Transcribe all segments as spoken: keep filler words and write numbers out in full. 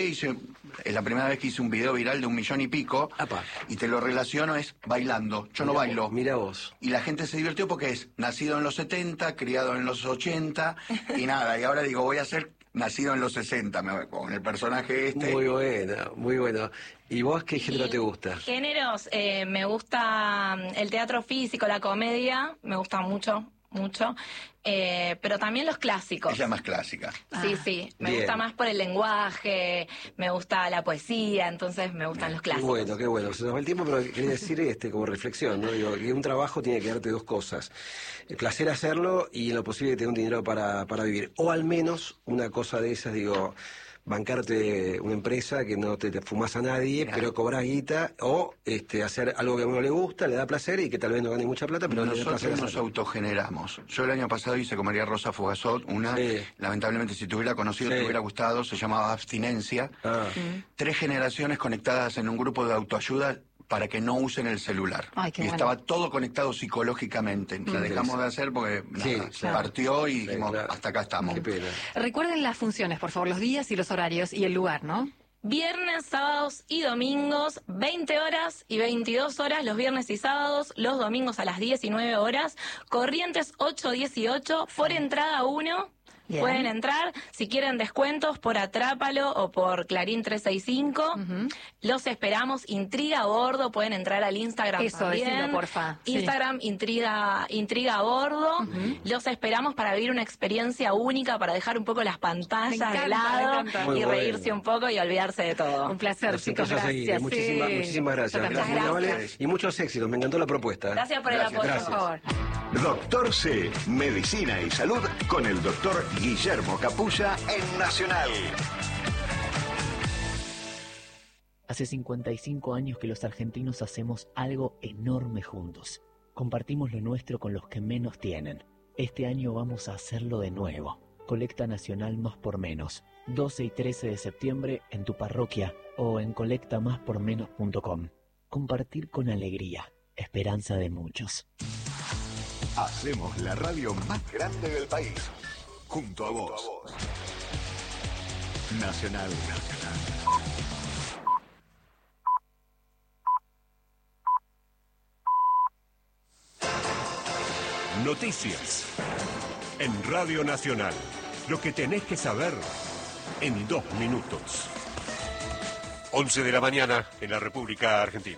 grabé, hice, es la primera vez que hice un video viral de un millón y pico. Apa. Y te lo relaciono es bailando. Yo no Mirá bailo. Vos, mira vos. Y la gente se divirtió porque es nacido en los setenta, criado en los ochenta, y nada, y ahora digo, voy a ser nacido en los sesenta, me, con el personaje este. Muy bueno, muy bueno. ¿Y vos qué género Y te gusta? Géneros, eh, me gusta el teatro físico, la comedia, me gusta mucho, mucho. Eh, pero también los clásicos. Es la más clásica. Sí, Ah, sí, me bien. gusta más por el lenguaje, me gusta la poesía, entonces me gustan los Qué clásicos. bueno, qué bueno. Se nos va el tiempo, pero quería decir este como reflexión, ¿no? Digo, que un trabajo tiene que darte dos cosas. El placer hacerlo y en lo posible tener un dinero para, para vivir. O al menos una cosa de esas, digo, bancarte una empresa que no te, te fumas a nadie, Claro. pero cobras guita, o este, hacer algo que a uno le gusta, le da placer y que tal vez no gane mucha plata, pero le da Nosotros placer nos hacerlo. autogeneramos. Yo el año pasado hice con María Rosa Fugazot una, Sí. lamentablemente si te hubiera conocido Sí. te hubiera gustado, se llamaba Abstinencia. Ah. Tres generaciones conectadas en un grupo de autoayuda para que no usen el celular. Ay, qué y bueno. estaba todo conectado psicológicamente. La dejamos de hacer porque Sí, nada, se claro. partió y Sí, dijimos, claro. hasta acá estamos. Qué pena. Recuerden las funciones, por favor, los días y los horarios y el lugar, ¿no? Viernes, sábados y domingos, veinte horas y veintidós horas, los viernes y sábados, los domingos a las diecinueve horas, Corrientes ocho dieciocho, por entrada uno. Bien. Pueden entrar, si quieren descuentos por Atrápalo o por Clarín trescientos sesenta y cinco. Ujú. Los esperamos, Intriga a Bordo, pueden entrar al Instagram Eso, también. decilo, porfa. Sí. Instagram, Intriga, Intriga a Bordo. Los esperamos para vivir una experiencia única, para dejar un poco las pantallas Me encanta, de lado me encanta. Muy y bueno. reírse un poco y olvidarse de todo. Un placer, Nos chicos, empieza a seguir. gracias. Muchísimas, Sí. muchísimas gracias. Muchas Gracias, muy gracias. amable. Y muchos éxitos. Me encantó la propuesta. Gracias por el Gracias, apoyo. gracias. Por favor. Doctor C, Medicina y Salud con el doctor Guillermo Capulla en Nacional. Hace cincuenta y cinco años que los argentinos hacemos algo enorme juntos. Compartimos lo nuestro con los que menos tienen. Este año vamos a hacerlo de nuevo. Colecta Nacional Más por Menos. doce y trece de septiembre en tu parroquia o en colecta más por menos punto com. Compartir con alegría. Esperanza de muchos. Hacemos la radio más grande del país. Junto a vos. Nacional, Nacional. Noticias. En Radio Nacional. Lo que tenés que saber en dos minutos. once de la mañana en la República Argentina.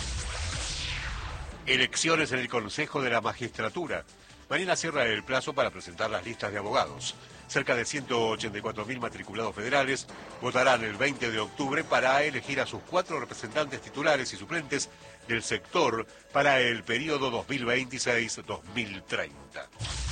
Elecciones en el Consejo de la Magistratura. Mañana cierra el plazo para presentar las listas de abogados. Cerca de ciento ochenta y cuatro mil matriculados federales votarán el veinte de octubre para elegir a sus cuatro representantes titulares y suplentes del sector para el periodo dos mil veintiséis a dos mil treinta.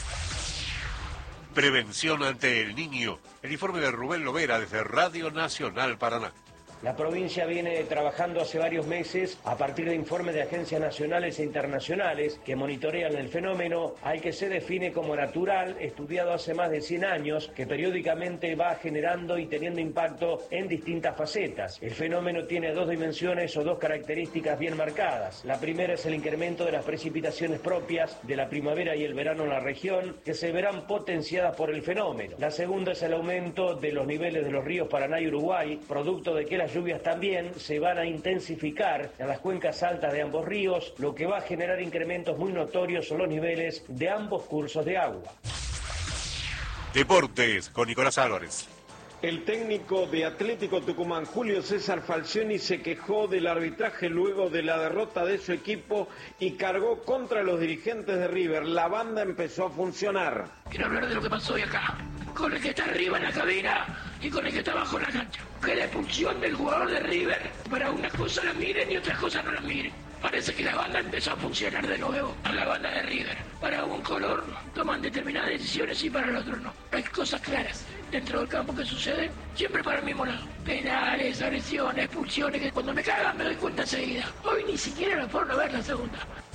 Prevención ante el niño. El informe de Rubén Lovera desde Radio Nacional Paraná. La provincia viene trabajando hace varios meses a partir de informes de agencias nacionales e internacionales que monitorean el fenómeno al que se define como natural, estudiado hace más de cien años, que periódicamente va generando y teniendo impacto en distintas facetas. El fenómeno tiene dos dimensiones o dos características bien marcadas. La primera es el incremento de las precipitaciones propias de la primavera y el verano en la región, que se verán potenciadas por el fenómeno. La segunda es el aumento de los niveles de los ríos Paraná y Uruguay, producto de que las lluvias también se van a intensificar en las cuencas altas de ambos ríos, lo que va a generar incrementos muy notorios en los niveles de ambos cursos de agua. Deportes con Nicolás Álvarez. El técnico de Atlético Tucumán, Julio César Falcioni, se quejó del arbitraje luego de la derrota de su equipo y cargó contra los dirigentes de River. La banda empezó a funcionar. Quiero hablar de lo que pasó hoy acá, con el que está arriba en la cabina y con el que está abajo en la cancha. Que la expulsión del jugador de River, para una cosa la miren y otras cosas no la miren. Parece que la banda empezó a funcionar de nuevo, a la banda de River. Para un color toman determinadas decisiones y para el otro no. Hay cosas claras dentro del campo que suceden, siempre para el mismo lado. Penales, agresiones, expulsiones, que cuando me cagan me doy cuenta enseguida. Hoy ni siquiera lo fueron a ver la segunda.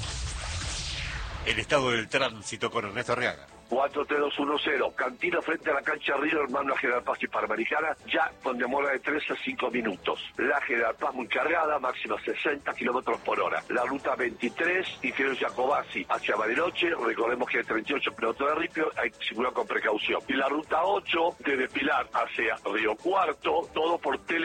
El estado del tránsito con Ernesto Arriaga. cuatro tres dos uno cero, Cantina frente a la cancha Río Hermano General Paz y Panamericana, ya con demora de tres a cinco minutos. La General Paz muy cargada, máxima sesenta kilómetros por hora. La ruta veintitrés, Ingeniero Jacobasi, hacia Bariloche, recordemos que hay treinta y ocho kilómetros de ripio, hay que circular con precaución. Y la ruta ocho, desde Pilar hacia Río Cuarto, todo por tele.